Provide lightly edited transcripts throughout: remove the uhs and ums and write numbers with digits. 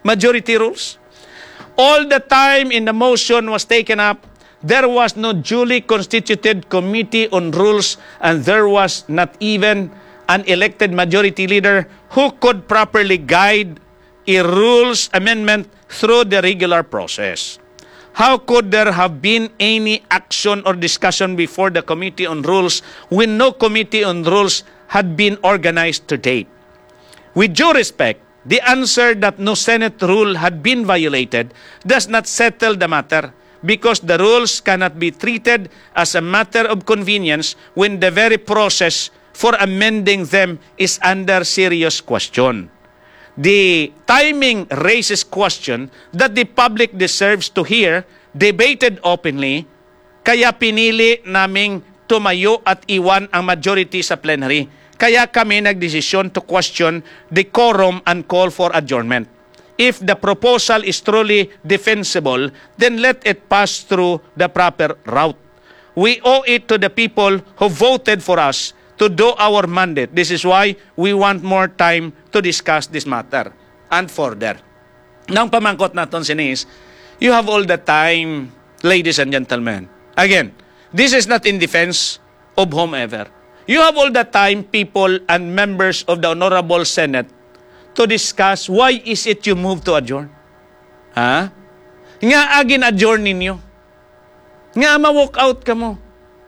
majority rules? All the time in the motion was taken up, there was no duly constituted committee on rules, and there was not even an elected majority leader who could properly guide a rules amendment through the regular process. How could there have been any action or discussion before the Committee on Rules when no Committee on Rules had been organized to date? With due respect, the answer that no Senate rule had been violated does not settle the matter, because the rules cannot be treated as a matter of convenience when the very process for amending them is under serious question. The timing raises question that the public deserves to hear debated openly, kaya pinili naming tumayo at iwan ang majority sa plenary. Kaya kami nagdesisyon to question the quorum and call for adjournment. If the proposal is truly defensible, then let it pass through the proper route. We owe it to the people who voted for us to do our mandate. This is why we want more time to discuss this matter and further. Nang pamangkot natin sinis, you have all the time, ladies and gentlemen. Again, this is not in defense of whomever. You have all the time, people and members of the Honorable Senate, to discuss why is it you move to adjourn. Ha? Nga agin adjourn ninyo. Nga ma-walk out ka mo.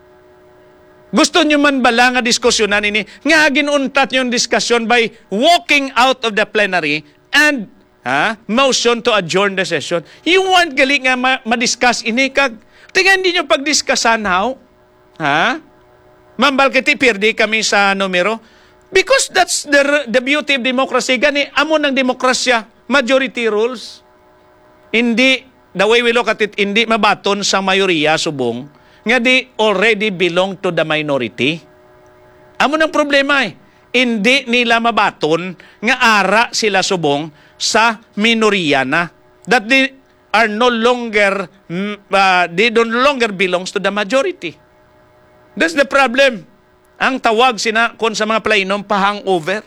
Gusto nyo man bala nga diskusyonan ini, nga ginuntat yung diskusyon by walking out of the plenary and motion to adjourn the session. You want gali nga ma-discuss ini kag, tingnan din nyo pag-discussan how? Ha? Mambal kiti, pirdi kami sa numero. Because that's the beauty of democracy. Gani, amo ng demokrasya, majority rules. Hindi, the way we look at it, hindi mabaton sa mayoriya subong, nga di already belong to the minority. Amo ng problema eh. Hindi nila mabaton nga ara sila subong sa minoriya na. That they are no longer, they no longer belongs to the majority. That's the problem. Ang tawag sina kon sa mga plainom pa-hangover.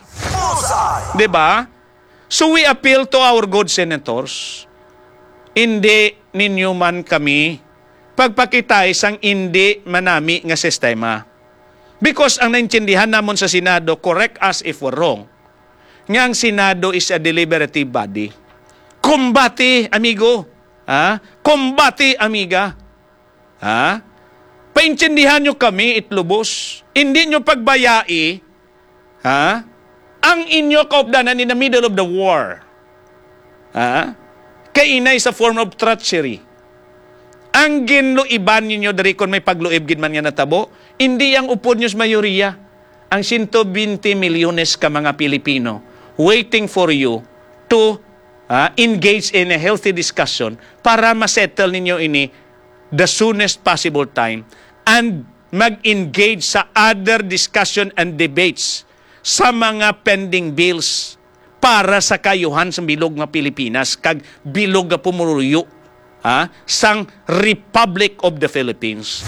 Diba? So we appeal to our good senators. Hindi ninyo man kami pagpakitay sang hindi manami nga sistema. Because ang naintindihan namon sa Senado, correct us if we're wrong, nga ang Senado is a deliberative body. Kumbati, amigo. Kumbati, amiga. Paintindihan nyo kami, itlubos. Hindi nyo pagbayai, ang inyo kaupdanan in the middle of the war. Kainay sa form of treachery. Ang ginluiban ninyo dari kon may pagluib gid man nga natabo, hindi ang upod nyo sa mayoriya. Ang 120 milyones ka mga Pilipino waiting for you to engage in a healthy discussion para masettle ninyo ini the soonest possible time and mag-engage sa other discussion and debates sa mga pending bills para sa kayuhan sa bilog nga Pilipinas kag bilog nga pumuluyo sang Republic of the Philippines.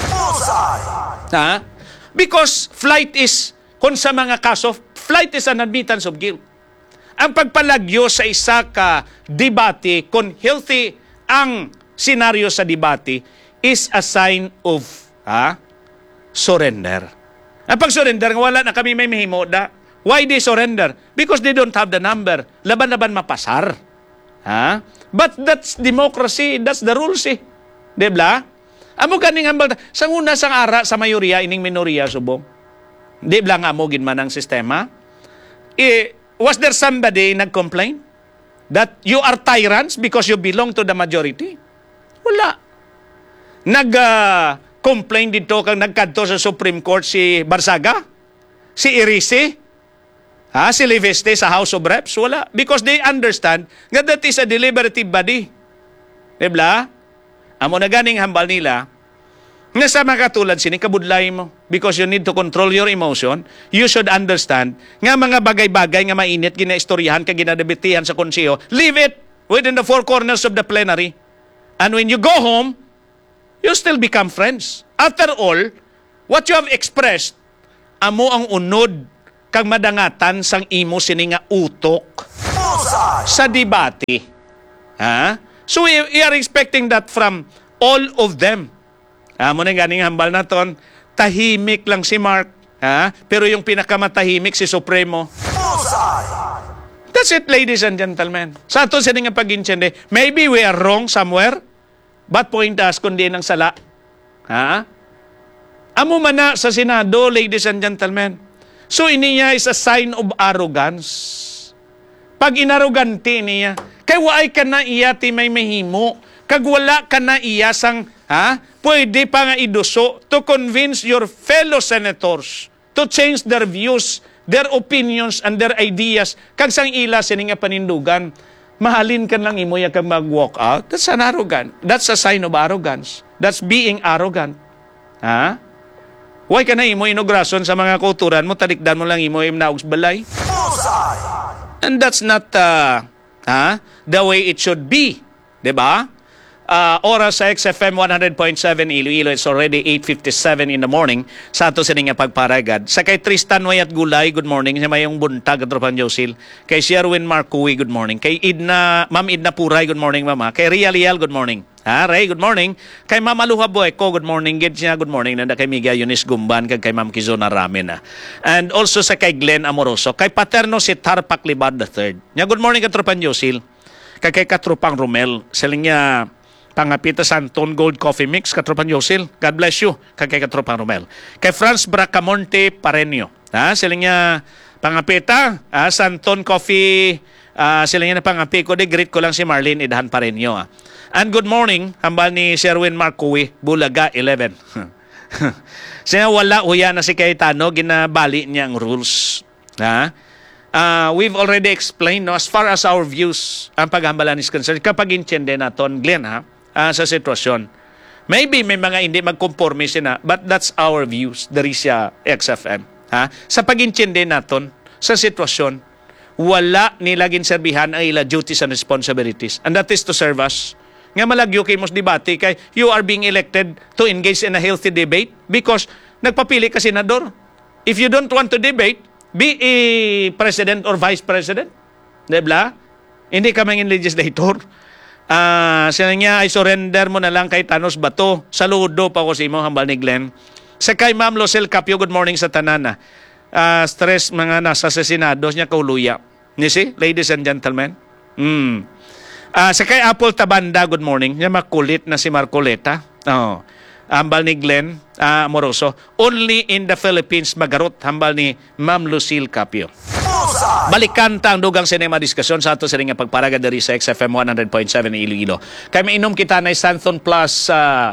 Because flight is, kung sa mga kaso, flight is an admittance of guilt. Ang pagpalagyo sa isa ka debate, kung healthy ang senaryo sa debate, is a sign of surrender. Ang pag-surrender, wala na kami may mahimo da. Why they surrender? Because they don't have the number. Laban-laban mapasar. But that's democracy. That's the rules eh. Diba? Amo kaning hambal. Sang una sang ara sa mayoriya, ining minoriya subong. Diba nga mo ginman ang sistema? Was there somebody nag-complain? That you are tyrants because you belong to the majority? Wala. Nag-complain dito kang nagkadto sa Supreme Court si Barsaga? Si Irisi? Si Liveste sa House of Reps? Wala. Because they understand that is a deliberative body. Diba? Amo na ganing hambal nila, nga sa mga katulad sini, kabudlay mo. Because you need to control your emotion. You should understand nga mga bagay-bagay nga mainit, ginaistoryahan ka, ginadebitihan sa konseho, leave it within the four corners of the plenary. And when you go home, you still become friends. After all, what you have expressed, amo ang unod kag madangatan sang imo sini nga utok sa debate. So we are expecting that from all of them. Muna ganing hambal naton, tahimik lang si Mark, pero yung pinakamatahimik si Supremo. That's it, ladies and gentlemen. Sa ato sa nga pag-intindi, maybe we are wrong somewhere, but point us kundi ng sala. Amo man na sa Senado, ladies and gentlemen. So iniya is a sign of arrogance. Pag inaroganti niya, kay waay ka na iya ti may mahimo, kag wala ka na iya sang, pwede pa nga iduso to convince your fellow senators to change their views, their opinions, and their ideas, kag sang ila sininga panindugan, mahalin ka lang imo kag mag-walk out. That's an arrogant. That's a sign of arrogance. That's being arrogant. Why ka na imo inaugurasyon sa mga kulturan mo, talikdan mo lang imo naog balay? And that's not the way it should be. Diba? Oras sa XFM 100.7 Iloilo, it's already 8:57 in the morning. Sa ato sining pagparagad. Sa kay Tristan Wayat Gulay, good morning. Sa mayong buntag at Tropan Josil. Kay Sherwin Marcuy, good morning. Kay Ma'am Idna Puray, good morning, Mama. Kay Ria Lial, good morning. Ray, good morning. Kay Mama Luha Boyko, good morning. Gid siya, good morning. Nanda kay Miguel Yunis Gumban, kay Ma'am Kizona Ramen. And also sa kay Glenn Amoroso. Kay Paterno si Tarpak Libad III. Nya, good morning, Katropan Josil. Kay Katrupang Romel. Saling niya, Pangapita Santon Gold Coffee Mix, Katropan Josil. God bless you, kay Katropan Romel. Kay Franz Bracamonte Parenio. Saling niya, Pangapita, Santon Coffee, sila niya na pangapi ko. Greet ko lang si Marlene Idhan Parenio. And good morning, hambal ni Sherwin Marcuy, Bulaga 11. Siya wala huya na si Cayetano, ginabali niya ang rules. We've already explained, no, as far as our views, ang paghambalan is concerned, kapag intindi naton, Glenn, sa sitwasyon. Maybe may mga hindi magkonforme sila, but that's our views, dari siya XFM. Sa pag-intindi naton, sa sitwasyon, wala nila ginserbihan ang ila duties and responsibilities. And that is to serve us. Nga malagyo kay mos debate kay you are being elected to engage in a healthy debate because nagpapili ka senador. If you don't want to debate, be a president or vice president. Diba? Hindi ka mangin legislator. Sila niya ay surrender mo na lang kay Thanos Bato. Saludo pa ko si mo, hambal ni Glenn. Sa kay Ma'am Losel Capio, good morning sa tanana. Stress mga nasa sa Senado niya kauluya. You see, ladies and gentlemen? Sa kay Apple Tabanda, good morning. Niya makulit na si Marcoleta. Hambal ni Glenn Moroso. Only in the Philippines magarot. Hambal ni Ma'am Lucille Capio. Balikan ta ang dugang sinema diskusyon sa ato sa ring pagparaga dari sa XFM 100.7 Iloilo. Kay mainom kita na Santhon Plus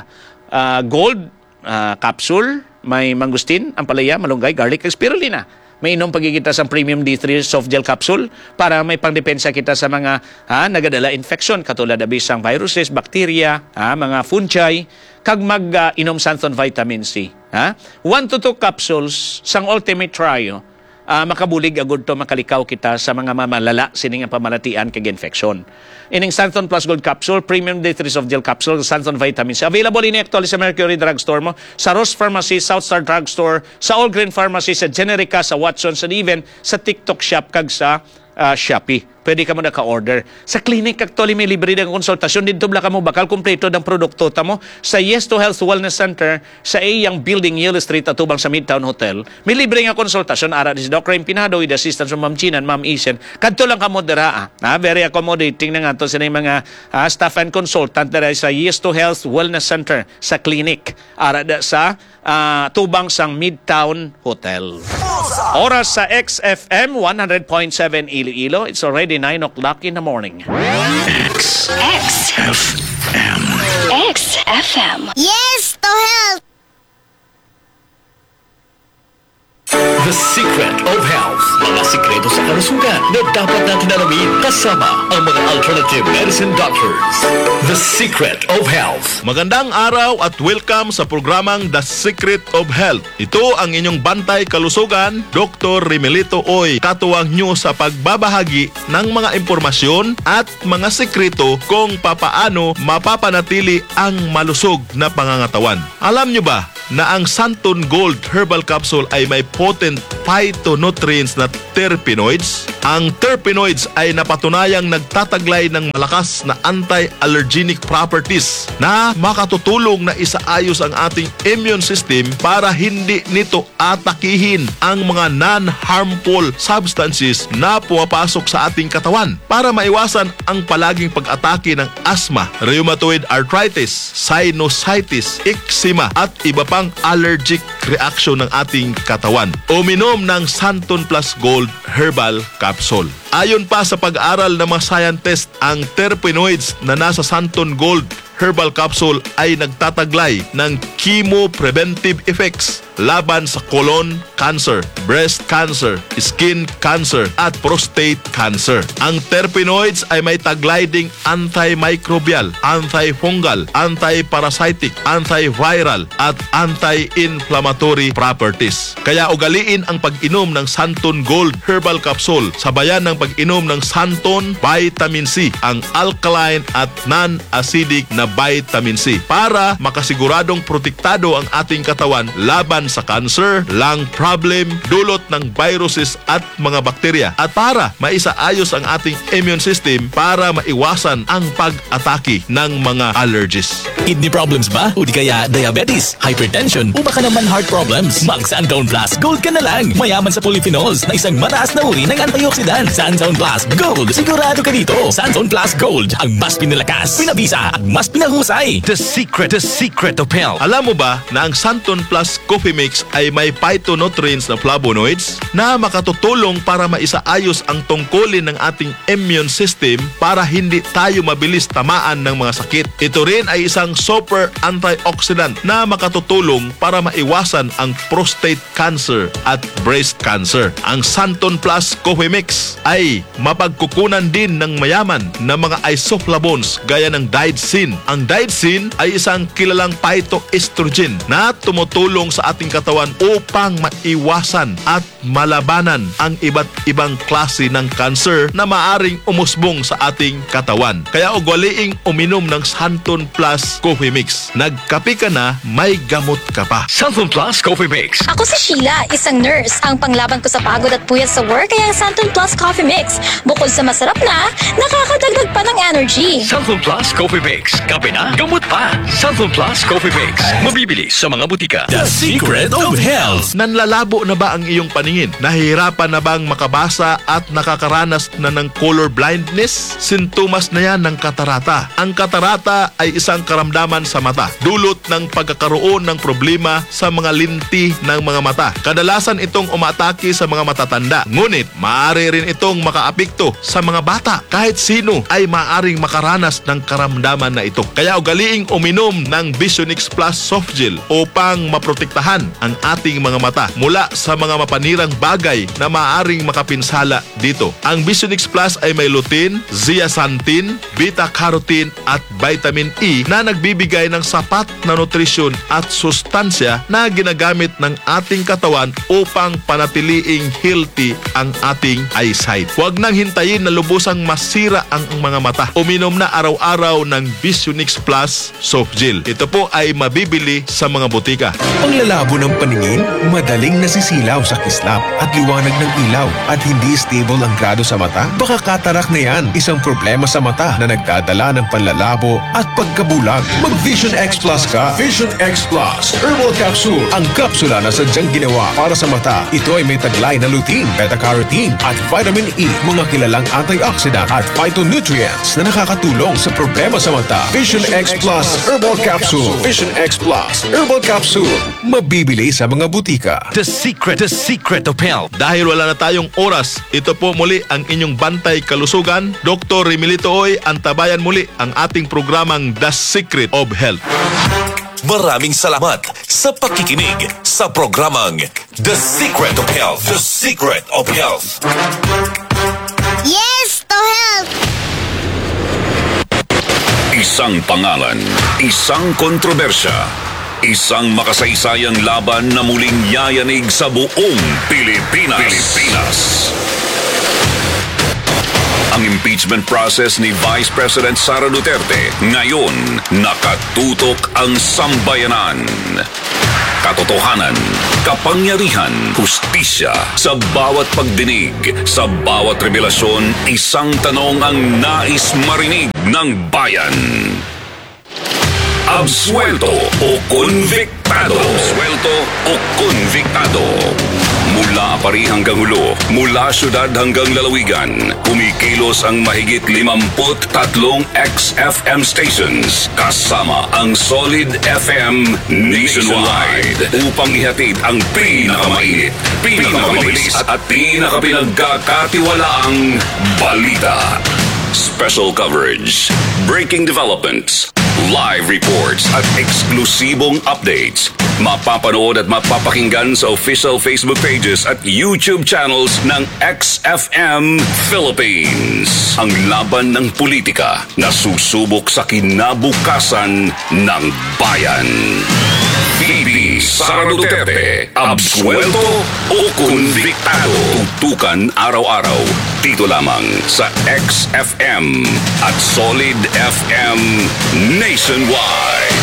Gold capsule, may mangustin, ampalaya, malunggay, garlic, spirulina. May inom pagkikita sa premium D3 soft gel capsule para may pangdepensa kita sa mga nagadala infection katulad na bisang viruses, bacteria, mga fungi, kag mag-inom Santhon Vitamin C. 1 to 2 capsules sang ultimate trio, makabulig agud to makalikaw kita sa mga mamalala sining pamalatian kag infection. Ining Santhon Plus Gold Capsule, Premium D3 Soft Gel Capsule, Santhon Vitamin C. Available in actually sa Mercury Drugstore mo, sa Ross Pharmacy, Southstar Drugstore, sa All Green Pharmacy, sa Generica, sa Watsons, and even sa TikTok Shop kag sa Shopee. Pwede ka mo naka-order. Sa clinic actually may libre ng konsultasyon. Dito bla ka mo bakal kumpleto ng produkto tamo sa Yes to Health Wellness Center sa Iyang Building, Yellow Street, atubang sa Midtown Hotel. May libre nga konsultasyon ara ni Dr. Impinado with assistance from Ma'am Chin and Ma'am Isen. Kadto lang ka mo dira. Very accommodating na nga to sa mga staff and consultant dira sa Yes to Health Wellness Center sa clinic ara sa tubang sang Midtown Hotel. Oras sa XFM 100.7 Iloilo. It's already 9 o'clock in the morning. XFM. Yes to health. The Secret of Health. Mga sikreto sa kalusugan na dapat natin alamin kasama ang mga alternative medicine doctors. The Secret of Health. Magandang araw at welcome sa programang The Secret of Health. Ito ang inyong bantay kalusugan, Dr. Rimelito Oy. Katuwang nyo sa pagbabahagi ng mga impormasyon at mga sikreto kung papaano mapapanatili ang malusog na pangangatawan. Alam nyo ba na ang Santon Gold Herbal Capsule ay may potent phytonutrients na terpenoids. Ang terpenoids ay napatunayang nagtataglay ng malakas na anti-allergenic properties na makatutulong na isaayos ang ating immune system para hindi nito atakihin ang mga non-harmful substances na pumapasok sa ating katawan para maiwasan ang palaging pag-atake ng asthma, rheumatoid arthritis, sinusitis, eczema at iba pang allergic reaction ng ating katawan. Uminom ng Santon Plus Gold Herbal Capsule. Ayon pa sa pag-aaral ng mga scientists, ang terpenoids na nasa Santon Gold Herbal Capsule ay nagtataglay ng chemopreventive effects laban sa colon cancer, breast cancer, skin cancer at prostate cancer. Ang terpenoids ay may taglay ding antimicrobial, antifungal, antiparasitic, antiviral at anti-inflammatory properties. Kaya ugaliin ang pag-inom ng Santon Gold Herbal Capsule sabayan ng pag-inom ng Santon Vitamin C, ang alkaline at non-acidic na vitamin C para makasiguradong protektado ang ating katawan laban sa cancer, lung problem, dulot ng viruses at mga bakterya at para maisaayos ang ating immune system para maiwasan ang pag-atake ng mga allergies. Kidney problems ba? O di kaya diabetes, hypertension, o baka naman heart problems? Mag Santon Plus Gold ka na lang. Mayaman sa polyphenols na isang mataas na uri ng antioxidant. Santon Plus Gold. Sigurado ka dito. Santon Plus Gold. Ang mas pinalakas, pinabisa at mas pinahusay. The secret of health. Alam mo ba na ang Santon Plus Coffee Mix ay may phytonutrients na flavonoids na makatutulong para maisaayos ang tungkulin ng ating immune system para hindi tayo mabilis tamaan ng mga sakit. Ito rin ay isang super antioxidant na makatutulong para maiwasan ang prostate cancer at breast cancer. Ang Santon Plus Coffee Mix ay mapagkukunan din ng mayaman na mga isoflavones gaya ng digoxin. Ang digoxin ay isang kilalang phytoestrogen na tumutulong sa ating katawan upang maiwasan at malabanan ang iba't ibang klase ng cancer na maaring umusbong sa ating katawan. Kaya ugaliing uminom ng Santon Plus Coffee Mix. Nagkape ka na, may gamot ka pa. Santon Plus Coffee Mix. Ako si Sheila, isang nurse. Ang panglaban ko sa pagod at puyat sa work ay ang Santon Plus Coffee Mix. Bukod sa masarap na, nakakadagdag pa ng energy. Santon Plus Coffee Mix. Kape na, gamot pa. Santon Plus Coffee Mix. Mabibili sa mga butika. The secret of health. Nanlalabo na ba ang iyong paningin? Nahihirapan na bang makabasa at nakakaranas na ng color blindness? Sintomas na yan ng katarata. Ang katarata ay isang karamdaman sa mata, dulot ng pagkakaroon ng problema sa mga linti ng mga mata. Kadalasan itong umatake sa mga matatanda, ngunit maaari rin itong makaapekto sa mga bata. Kahit sino ay maaaring makaranas ng karamdaman na ito. Kaya ugaliing uminom ng Visionix Plus Soft Gel upang maprotektahan ang ating mga mata mula sa mga mapanirang bagay na maaaring makapinsala dito. Ang Visionix Plus ay may lutein, zeaxanthin, beta-carotene at vitamin E na nagbibigay ng sapat na nutrisyon at sustansya na ginagamit ng ating katawan upang panatiliing healthy ang ating eyesight. Huwag nang hintayin na lubusang masira ang mga mata. Uminom na araw-araw ng Visionix Plus Soft Gel. Ito po ay mabibili sa mga butika. Ang lalabo ng paningin, madaling nasisilaw sa kislap at liwanag ng ilaw at hindi stable ang grado sa mata? Baka katarak na yan, isang problema sa mata na nagdadala ng panlalabo at pagkabulag. Mag-Vision X Plus ka. Vision X Plus Herbal Capsule. Ang kapsula na sadyang ginawa para sa mata. Ito ay may taglay na lutein, beta-carotene at vitamin E, mga kilalang antioxidant at phytonutrients na nakakatulong sa problema sa mata. Vision X Plus Herbal Capsule. Vision X Plus Herbal Capsule. Mabibili sa mga butika. The secret of health. Dahil wala na tayong oras, ito po muli ang inyong bantay kalusugan. Dr. Remilito Oy, antabayan muli ang ating programang The Secret of Health. Maraming salamat sa pakikinig sa programang The Secret of Health. The Secret of Health. Yes to health! Isang pangalan, isang kontrobersya, isang makasaysayang laban na muling yayanig sa buong Pilipinas. Ang ang impeachment process ni Vice President Sara Duterte. Ngayon, nakatutok ang sambayanan. Katotohanan, kapangyarihan, hustisya. Sa bawat pagdinig, sa bawat revelasyon, isang tanong ang nais marinig ng bayan. Absuelto o konviktado? Absuelto o konviktado? Mula Apari hanggang Hulo, mula syudad hanggang lalawigan, kumikilos ang mahigit 53 XFM stations kasama ang Solid FM nationwide upang ihatid ang pinakamainit, pinakamabilis at pinakapinagkakatiwalaang balita. Special coverage, breaking developments, live reports at eksklusibong updates. Mapapanood at mapapakinggan sa official Facebook pages at YouTube channels ng XFM Philippines. Ang laban ng politika na susubok sa kinabukasan ng bayan. VP Sara Duterte, absuelto o konviktado? Tutukan araw-araw dito lamang sa XFM at Solid FM nationwide.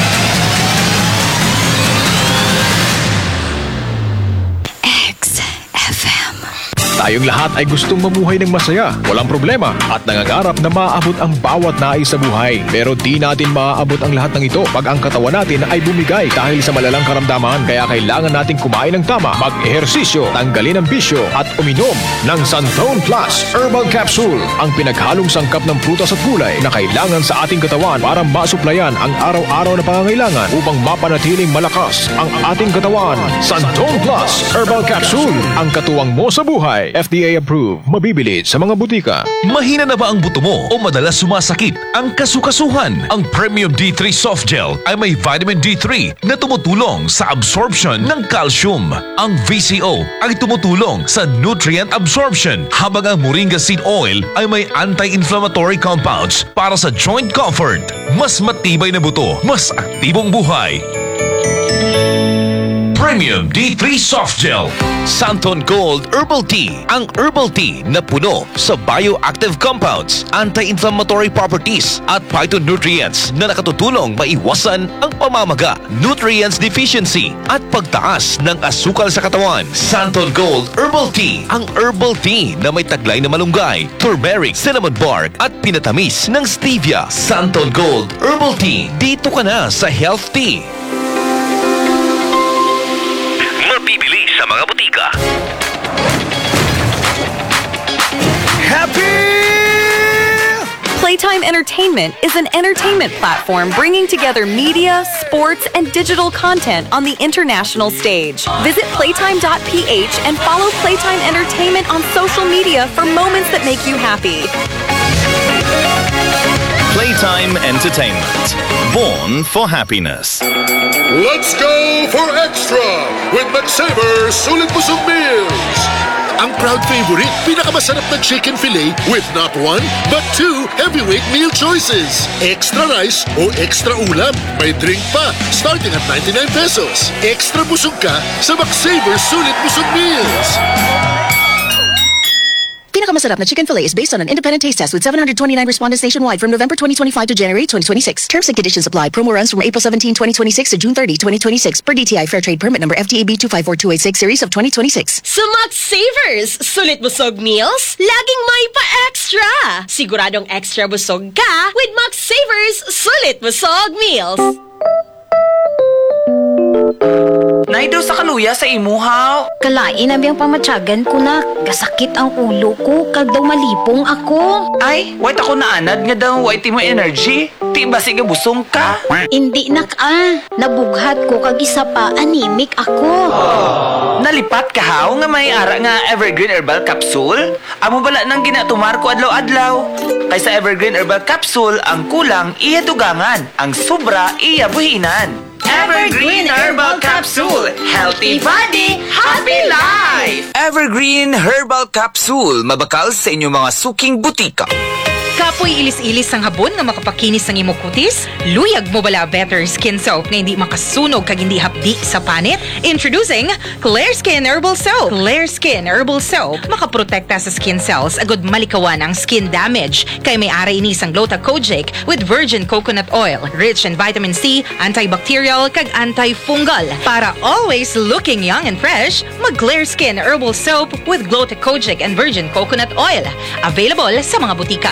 Tayong lahat ay gustong mamuhay ng masaya, walang problema, at nangangarap na maaabot ang bawat nais sa buhay. Pero di natin maaabot ang lahat ng ito pag ang katawan natin ay bumigay dahil sa malalang karamdaman. Kaya kailangan nating kumain ng tama, mag-ehersisyo, tanggalin ang bisyo, at uminom ng Santon Plus Herbal Capsule, ang pinaghalong sangkap ng prutas at gulay na kailangan sa ating katawan para masuplayan ang araw-araw na pangangailangan upang mapanatiling malakas ang ating katawan. Santon Plus Herbal Capsule, ang katuwang mo sa buhay. FDA approved. Mabibili sa mga butika. Mahina na ba ang buto mo o madalas sumasakit ang kasukasuhan? Ang Premium D3 Soft Gel ay may vitamin D3 na tumutulong sa absorption ng calcium. Ang VCO ay tumutulong sa nutrient absorption, habang ang Moringa Seed Oil ay may anti-inflammatory compounds para sa joint comfort. Mas matibay na buto, mas aktibong buhay. Premium D3 Soft Gel. Santon Gold Herbal Tea. Ang herbal tea na puno sa bioactive compounds, anti-inflammatory properties at phytonutrients na nakatutulong maiwasan ang pamamaga, nutrients deficiency at pagtaas ng asukal sa katawan. Santon Gold Herbal Tea. Ang herbal tea na may taglay na malunggay, turmeric, cinnamon bark at pinatamis ng stevia. Santon Gold Herbal Tea. Dito ka na sa Health Tea. Mabibili sa mga butika. Playtime Entertainment is an entertainment platform bringing together media, sports, and digital content on the international stage. Visit playtime.ph and follow Playtime Entertainment on social media for moments that make you happy. Playtime Entertainment. Born for happiness. Let's go for extra with McSaver Sulit Busog Meals. Ang proud favorite, pinakamasarap na chicken fillet with not one, but two heavyweight meal choices. Extra rice o extra ulam. May drink pa, starting at 99 pesos. Extra busog ka sa McSaver Sulit Busog Meals. Pinakamasarap na chicken fillet is based on an independent taste test with 729 respondents nationwide from November 2025 to January 2026. Terms and conditions apply. Promo runs from April 17, 2026 to June 30, 2026 per DTI Fair Trade Permit number FTAB 254286 series of 2026. Sa McSavers Sulit Busog Meals, laging may pa-extra. Siguradong extra busog ka with McSavers Sulit Busog Meals. Naidaw sa kaluya sa imuhaw. Kalain na biyang pamatyagan ko na. Gasakit ang ulo ko, kag daw malipong ako. Ay, wait ako naanad nga daw, wait mo energy. Di ba sige busong ka? Hindi na ka. Nabughat ko kag isa pa, anemic ako. Nalipat ka haw nga may ara nga Evergreen Herbal Capsule? Amo bala nang ginatumar ko adlaw-adlaw. Kaysa Evergreen Herbal Capsule, ang kulang iya dugangan, ang sobra iya buhinan. Evergreen Herbal Capsule. Healthy body, happy life. Evergreen Herbal Capsule, mabakal sa inyong mga suking butika. Apoy ilis-ilis ang habon nga makapakinis ng imong kutis? Luyag mo bala better skin soap nga hindi makasunog kag hindi hapdi sa panit? Introducing Clear Skin Herbal Soap. Clear Skin Herbal Soap makaprotekta sa skin cells agud malikawan ang skin damage kay may ara ini sang Gluta-Kojic with virgin coconut oil, rich in vitamin C, antibacterial kag antifungal. Para always looking young and fresh, mag Clear Skin Herbal Soap with Gluta-Kojic and virgin coconut oil. Available sa mga butika.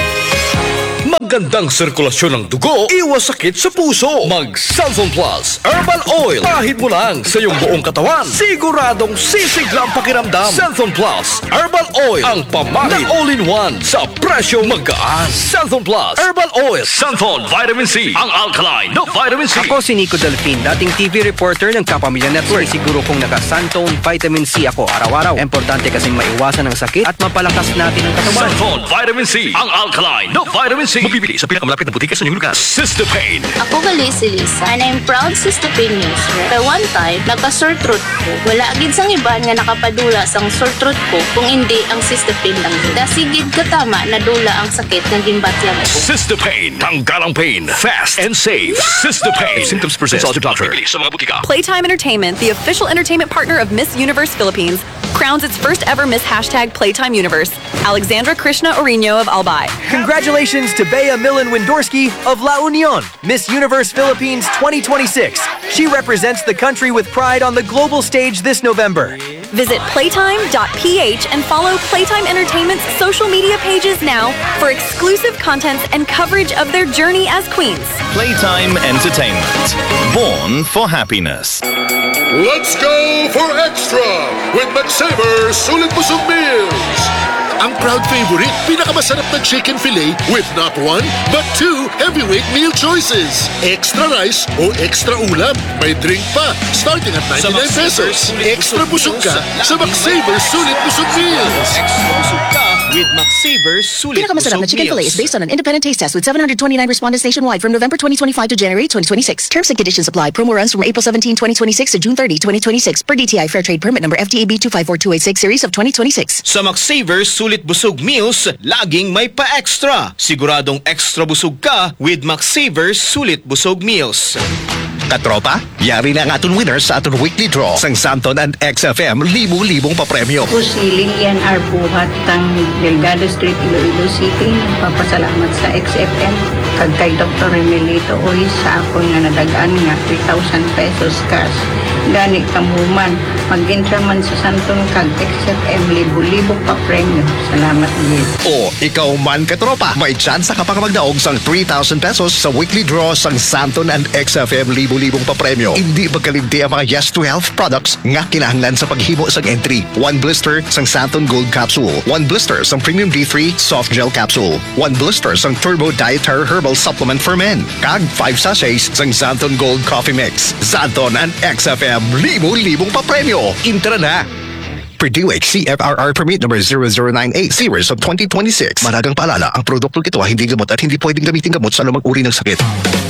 Magandang sirkulasyon ng dugo, iwas sakit sa puso. Mag Santon Plus Herbal Oil. Pahid mo lang sa iyong buong katawan. Siguradong sisiglang pakiramdam. Santon Plus Herbal Oil. Ang pamahid na all-in-one sa presyong magkaan. Santon Plus Herbal Oil. Santon Vitamin C. Ang alkaline na vitamin C. Ako si Nico Delfin, dating TV reporter ng Kapamilya Network. Siguro kung naka-Santon Vitamin C ako araw-araw. Importante kasing maiwasan ang sakit at mapalakas natin ang katawan. Santon Vitamin C. Ang alkaline na vitamin C. Mabibili sa pinakamalapit na butika sa inyong lugar. Cystopain. Ako gali si Lisa, and I'm proud Cystopain user. Pero one time, nagka-sore throat ko. Wala agad sang iban nga nakapadula sang sore throat ko kung hindi ang Cystopain lang. Dasigid katama na dula ang sakit ng gimbatyang ko. Cystopain. Tanggal ang pain. Fast and safe. Cystopain. If symptoms persist, consult your doctor. Mabibili sa mga butika. Playtime Entertainment, the official entertainment partner of Miss Universe Philippines, crowns its first ever Miss #Playtime Universe, Alexandra Krishna Orino of Albay. Congratulations to Bea Millen Windorski of La Union, Miss Universe Philippines 2026. She represents the country with pride on the global stage this November. Visit playtime.ph and follow Playtime Entertainment's social media pages now for exclusive content and coverage of their journey as queens. Playtime Entertainment. Born for happiness. Let's go for extra with McSaver Sulit Busog Meals. Ang proud favorite, pinakamasarap na chicken fillet with not one, but two heavyweight meal choices. Extra rice o extra ulam. May drink pa, starting at 99 pesos. Extra busog ka sa McSaver Sulit Busog Meals. Extra busog ka with McSaver Sulit Pinakamasarap na chicken fillet is based on an independent taste test with 729 respondents nationwide from November 2025 to January 2026. Terms and conditions apply. Promo runs from April 17, 2026 to June 30, 2026 per DTI Fair Trade Permit number FTAB 254286 series of 2026. Sa McSaver Sulit Busog Meals, laging may pa-extra. Siguradong extra busog ka with McSaver Sulit Busog Meals. Katropa, yari na ang aton winners sa aton weekly draw sang Santon and XFM libu-libong papremyo. Ako si Lilian R. Buhat ng Delgado Street, Iloilo City. Nagpapasalamat sa XFM kag kay Dr. Remelito Oy sa ako nga nadagaan nga 3,000 pesos cash. Gani kamuman, mag-intra man sa Santon kag XFM libu-libong papremyo. Salamat din. O, ikaw man katropa, may chance ka pa magdaog sang 3,000 pesos sa weekly draw sang Santon and XFM libu-libong papremyo. Hindi magkalimti ang mga Yes to Health products nga kinahanglan sa paghimo sang entry. 1 blister sang Santon Gold Capsule, 1 blister sang Premium D3 Soft Gel Capsule, 1 blister sang Turbo Dietary Herbal Supplement for Men, kag 5 sachets sang Santon Gold Coffee Mix. Santon and XFM libu-libong papremyo. Intra na! Per DOH CFRR Permit number 0098 series of 2026. Maragang paalala, ang produktong ito ay hindi gamot at hindi pwedeng gamitin gamot sa anumang uri ng sakit.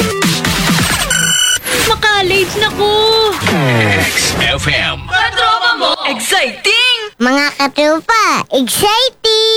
Maka-late na ko! XFM. Katropa mo! Exciting! Mga katropa, exciting!